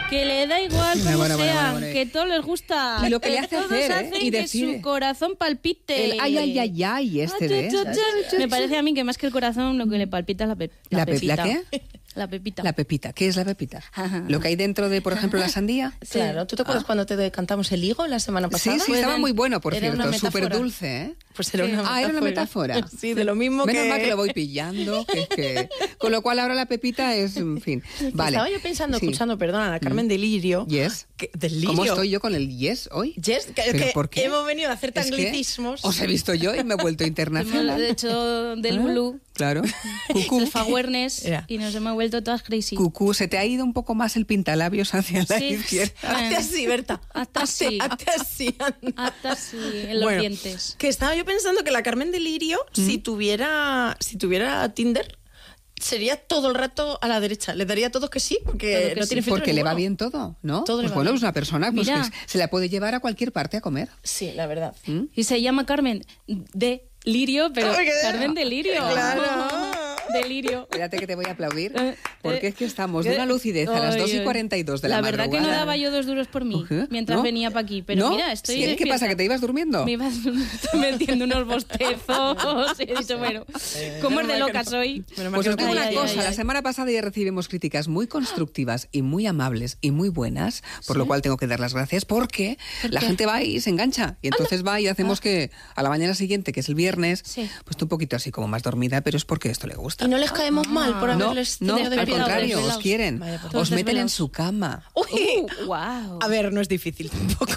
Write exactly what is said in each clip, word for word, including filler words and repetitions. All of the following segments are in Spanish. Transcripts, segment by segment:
Que le da igual como bueno, bueno, sea, bueno, bueno. que todo les gusta. Y lo que le hace todos hacer, ¿eh? hacen Y que decide. su corazón palpite. El ay, ay, ay, ay, este de... Me parece a mí que más que el corazón lo que le palpita es la, pe la, ¿La, pe pepita. ¿La qué? La pepita. La pepita. ¿Qué es la pepita? Lo que hay dentro de, por ejemplo, la sandía. Sí. Claro, ¿tú te acuerdas ah. cuando te cantamos el higo la semana pasada? Sí, sí, estaba muy bueno, por era cierto, súper dulce, ¿eh? Pues era una ah, metáfora. era una metáfora. Sí, de lo mismo Menos que... mal que lo voy pillando, que, que... con lo cual ahora la pepita es, en fin, vale. Estaba yo pensando, sí. escuchando, perdona, a la Carmen mm. Delirio. Yes. Que, Delirio. ¿Cómo estoy yo con el yes hoy? Yes, que, ¿Pero que por qué? hemos venido a hacer anglicismos. Os he visto yo y me he vuelto internacional. De hecho, del ¿Ah? Blue. Claro. Cucú. El awareness yeah. y nos hemos vuelto todas crazy. Cucú, se te ha ido un poco más el pintalabios hacia la sí. izquierda. Hazte así, Berta. Hasta así. Hazte así. Hasta así, en los bueno, dientes. Que estaba yo pensando que la Carmen Delirio, ¿Mm? si tuviera si tuviera Tinder, sería todo el rato a la derecha. Le daría a todos que sí, porque que no sí. tiene filtro Porque ninguno. le va bien todo, ¿no? Todo pues le va bueno, bien. es una persona pues, Mira. que se la puede llevar a cualquier parte a comer. Sí, la verdad. ¿Mm? Y se llama Carmen de Lirio, pero Ay, Carmen Delirio. Claro. Delirio. Espérate que te voy a aplaudir, Eh, porque eh, es que estamos de una lucidez a las Ay, dos y ay. cuarenta y dos de la, La verdad madrugada. que no daba yo dos duros por mí Uh-huh. mientras ¿No? venía para aquí, pero ¿No? mira, estoy ¿Sí? ¿Qué despierta. pasa, que te ibas durmiendo? Me ibas metiendo unos bostezos y he dicho, bueno, ¿cómo es de loca soy? Pues os digo Ay, una ay, cosa, ay, la ay. semana pasada ya recibimos críticas muy constructivas y muy amables y muy buenas, por lo cual tengo que dar las gracias, porque ¿Por la qué? gente va y se engancha, y entonces va y hacemos que a la mañana siguiente, que es el viernes, Sí. pues esté un poquito así como más dormida, pero es porque esto le gusta. Y no les caemos mal por No, haberles no, tenido al desvelados. contrario, os desvelados. quieren, Vaya, pues, os todos meten en desvelados. su cama. Uy, Uh, wow. a ver, no es difícil tampoco.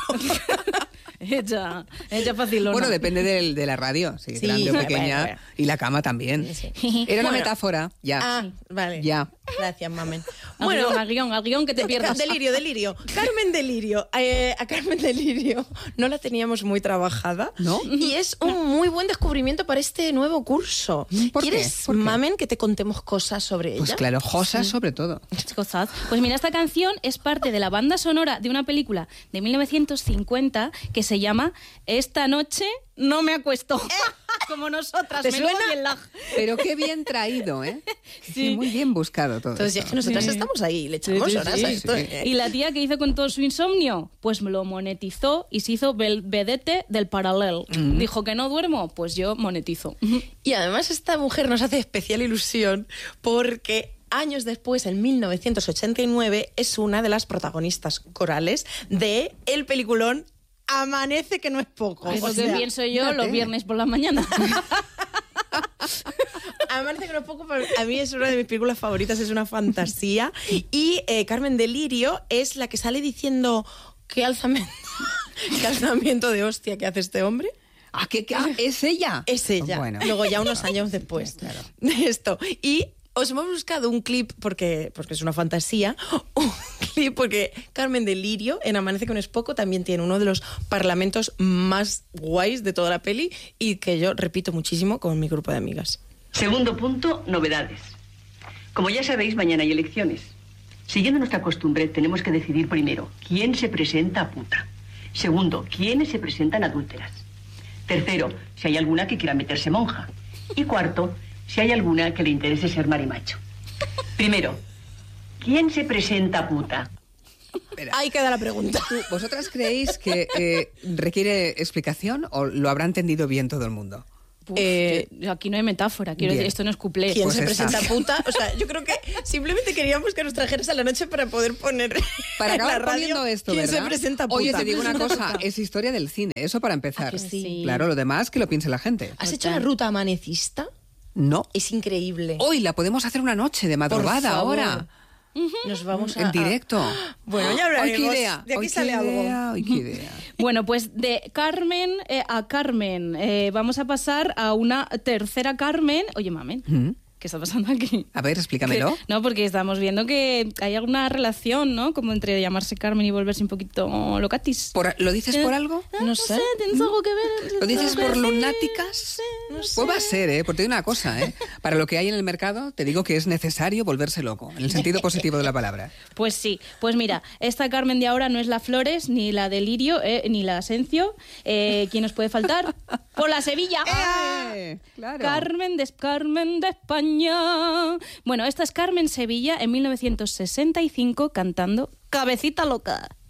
Ella, ella facilona. Bueno, depende del, de la radio, si Sí, grande o bueno, pequeña, bueno. y la cama también. Sí. Era una Bueno. metáfora, ya. Ah, vale. Ya. Gracias, mamen. Al Bueno, guión, al guión, al guión que te pierdas. Delirio, delirio. Carmen Delirio. Eh, a Carmen Delirio no la teníamos muy trabajada. ¿No? Y es un muy buen descubrimiento para este nuevo curso. ¿Por qué? ¿Quieres, ¿Por qué? mamen, que te contemos cosas sobre ella? Pues claro, Josa sobre todo. Cosas. Pues mira, esta canción es parte de la banda sonora de una película de mil novecientos cincuenta que se llama Esta noche no me acuesto. Como nosotras. ¿Te menudo suena? bien lag. Pero qué bien traído, ¿eh? Sí. Sí, muy bien buscado todo Entonces, ya es esto. que nosotras Sí. estamos ahí, le echamos Sí, sí, horas sí, a esto. sí. ¿eh? Y la tía que hizo con todo su insomnio, pues lo monetizó y se hizo vel- vedette del paralel. Mm. Dijo que no duermo, pues yo monetizo. Y además esta mujer nos hace especial ilusión porque años después, en mil novecientos ochenta y nueve, es una de las protagonistas corales de el peliculón Amanece, que no es poco. Es O lo que sea, pienso yo fíjate. los viernes por la mañana. Amanece, que no es poco, pero a mí es una de mis películas favoritas, es una fantasía. Y eh, Carmen Delirio es la que sale diciendo qué alzamiento, qué alzamiento de hostia que hace este hombre. Ah, ¿qué, qué? Ah, ¿es ella? Es ella. Bueno. Luego ya unos años después de esto. Y os hemos buscado un clip, porque, porque es una fantasía, un clip porque Carmen Delirio, en Amanece, que no es poco, también tiene uno de los parlamentos más guays de toda la peli y que yo repito muchísimo con mi grupo de amigas. Segundo punto, novedades. Como ya sabéis, mañana hay elecciones. Siguiendo nuestra costumbre, tenemos que decidir primero quién se presenta a puta. Segundo, quiénes se presentan adúlteras. Tercero, si hay alguna que quiera meterse monja. Y cuarto, si hay alguna que le interese ser marimacho. Primero, ¿quién se presenta a puta? Ahí queda la pregunta. ¿Tú- ¿Vosotras creéis que eh, requiere explicación o lo habrá entendido bien todo el mundo? Uf, Eh, yo- aquí no hay metáfora, quiero bien. decir, esto no es cuplé. ¿Quién Pues se esa. presenta puta? O sea, yo creo que simplemente queríamos que nos trajeras a la noche para poder poner Para en la acabar radio poniendo esto, quién ¿verdad? se presenta puta. Oye, te digo una Presenta cosa, puta. es historia del cine, eso para empezar. ¿A que sí? Claro, lo demás que lo piense la gente. ¿Has hecho la ruta amanecista? No. Es increíble. Hoy la podemos hacer una noche de madrugada favor. ahora. Nos vamos a... En directo. Bueno, ya Hoy hablaremos. qué idea. De aquí hoy sale qué algo. idea, hoy qué idea. Bueno, pues de Carmen eh, a Carmen. Eh, vamos a pasar a una tercera Carmen. Oye, mamen, ¿Mm? ¿qué está pasando aquí? A ver, explícamelo. Que- no, porque estamos viendo que hay alguna relación, ¿no? Como entre llamarse Carmen y volverse un poquito locatis. Por- ¿Lo dices por algo? Ah, No no sé. sé, ¿tienes algo que ver? ¿Lo dices por lunáticas? No sé. Pues va a ser, ¿eh? Porque te digo una cosa, ¿eh? Para lo que hay en el mercado, te digo que es necesario volverse loco, en el sentido positivo de la palabra. Pues sí, pues mira, esta Carmen de ahora no es la Flores, ni la de Lirio, eh, ni la Asencio. Eh, ¿Quién nos puede faltar? ¡Por la Sevilla! ¡Eh! Claro. Carmen de, Carmen de España. Bueno, esta es Carmen Sevilla en mil novecientos sesenta y cinco cantando cabecita loca.